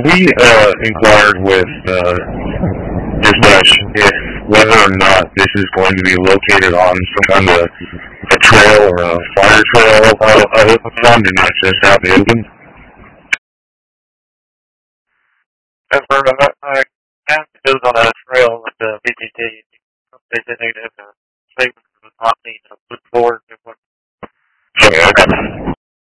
we inquired with dispatch if whether or not this is going to be located on some kind of a trail or a fire trail. I found an access out in the open. I have to build on a trail with the VGT. They didn't have a statement for the company to put forward. Okay.